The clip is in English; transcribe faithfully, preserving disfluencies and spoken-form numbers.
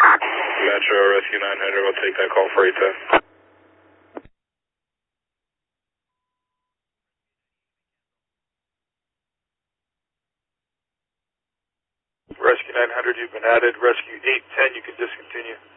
Metro Rescue nine hundred, we'll take that call for eight ten. Rescue nine hundred, you've been added. Rescue eight ten, you can discontinue.